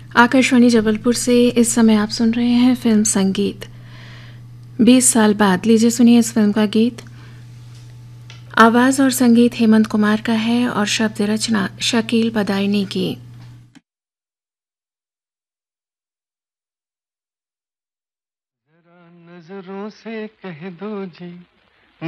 आकाशवाणी जबलपुर से इस समय आप सुन रहे हैं फिल्म संगीत। 20 साल बाद लीजिए सुनिए इस फिल्म का गीत। आवाज़ और संगीत हेमंत कुमार का है और शब्द रचना शकील बदायूनी की। नजरों से कह दो जी